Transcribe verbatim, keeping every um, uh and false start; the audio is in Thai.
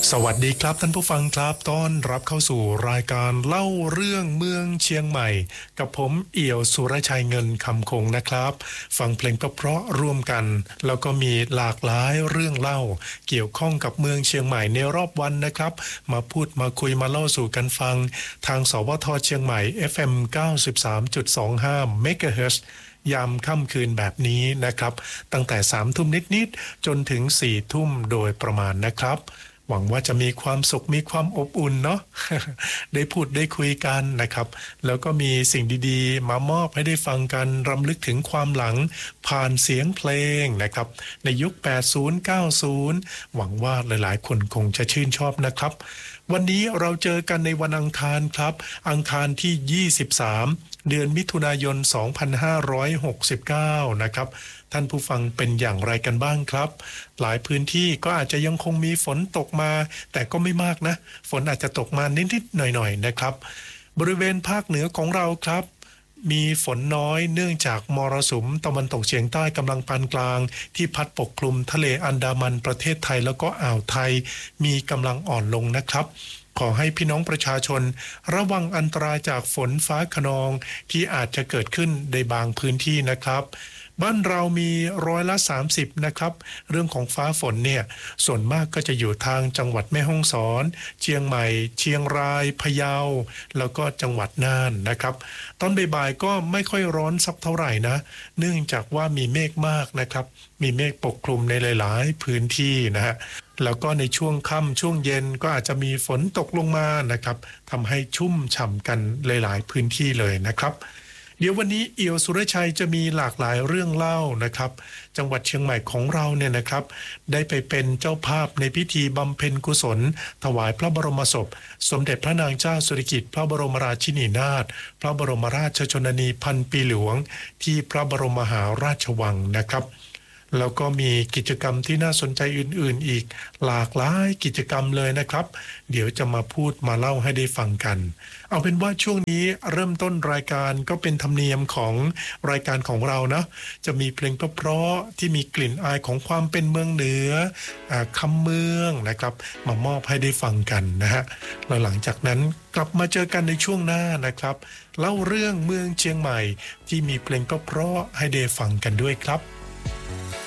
สวัสดีครับท่านผู้ฟังครับต้อนรับเข้าสู่รายการเล่าเรื่องเมืองเชียงใหม่กับผมเอี่ยวสุรชัยเงินคำคงนะครับฟังเพลงเพราะๆร่วมกันแล้วก็มีหลากหลายเรื่องเล่าเกี่ยวข้องกับเมืองเชียงใหม่ในรอบวันนะครับมาพูดมาคุยมาเล่าสู่กันฟังทางสวทเชียงใหม่ เอฟ เอ็ม เก้าสิบสามจุดสองห้า เมกะเฮิรตซ์ยามค่ำคืนแบบนี้นะครับตั้งแต่สามทุ่มนิดๆจนถึงสี่ทุ่มโดยประมาณนะครับหวังว่าจะมีความสุขมีความอบอุ่นเนาะ ได้พูดได้คุยกันนะครับแล้วก็มีสิ่งดีๆมามอบให้ได้ฟังกันรำลึกถึงความหลังผ่านเสียงเพลงนะครับในยุคแปดสิบ เก้าสิบหวังว่าหลายๆคนคงจะชื่นชอบนะครับวันนี้เราเจอกันในวันอังคารครับอังคารที่ยี่สิบสามเดือนมิถุนายนสองพันห้าร้อยหกสิบเก้านะครับท่านผู้ฟังเป็นอย่างไรกันบ้างครับหลายพื้นที่ก็อาจจะยังคงมีฝนตกมาแต่ก็ไม่มากนะฝนอาจจะตกมานิดๆหน่อยๆนะครับบริเวณภาคเหนือของเราครับมีฝนน้อยเนื่องจากมรสุมตะวันตกเฉียงใต้กำลังปานกลางที่พัดปกคลุมทะเลอันดามันประเทศไทยแล้วก็อ่าวไทยมีกำลังอ่อนลงนะครับขอให้พี่น้องประชาชนระวังอันตรายจากฝนฟ้าคะนองที่อาจจะเกิดขึ้นในบางพื้นที่นะครับบ้านเรามีร้อยละสามสิบนะครับเรื่องของฟ้าฝนเนี่ยส่วนมากก็จะอยู่ทางจังหวัดแม่ฮ่องสอนเชียงใหม่เชียงรายพะเยาแล้วก็จังหวัดน่านนะครับตอนบ่ายๆก็ไม่ค่อยร้อนสักเท่าไหร่นะเนื่องจากว่ามีเมฆมากนะครับมีเมฆปกคลุมในหลายๆพื้นที่นะฮะแล้วก็ในช่วงค่ำช่วงเย็นก็อาจจะมีฝนตกลงมานะครับทำให้ชุ่มฉ่ำกันหลายๆพื้นที่เลยนะครับเดี๋ยววันนี้เอี่ยวสุรชัยจะมีหลากหลายเรื่องเล่านะครับจังหวัดเชียงใหม่ของเราเนี่ยนะครับได้ไปเป็นเจ้าภาพในพิธีบำเพ็ญกุศลถวายพระบรมศพสมเด็จพระนางเจ้าสิริกิติ์พระบรมราชินีนาถพระบรมราชชนนีพันปีหลวงที่พระบรมมหาราชวังนะครับแล้วก็มีกิจกรรมที่น่าสนใจอื่นๆอีกหลากหลายกิจกรรมเลยนะครับเดี๋ยวจะมาพูดมาเล่าให้ได้ฟังกันเอาเป็นว่าช่วงนี้เริ่มต้นรายการก็เป็นธรรมเนียมของรายการของเรานะจะมีเพลงเพราะๆที่มีกลิ่นอายของความเป็นเมืองเหนือคำเมืองนะครับมามอบให้ได้ฟังกันนะฮะแล้วหลังจากนั้นกลับมาเจอกันในช่วงหน้านะครับเล่าเรื่องเมืองเชียงใหม่ที่มีเพลงเพราะๆให้ได้ฟังกันด้วยครับ